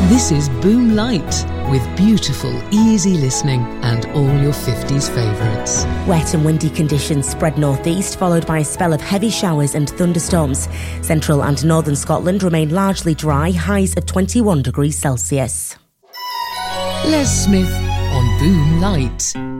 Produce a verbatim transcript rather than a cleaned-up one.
This is Boom Light, with beautiful, easy listening and all your fifties favourites. Wet and windy conditions spread northeast, followed by a spell of heavy showers and thunderstorms. Central and northern Scotland remain largely dry, highs of twenty-one degrees Celsius. Les Smith on Boom Light.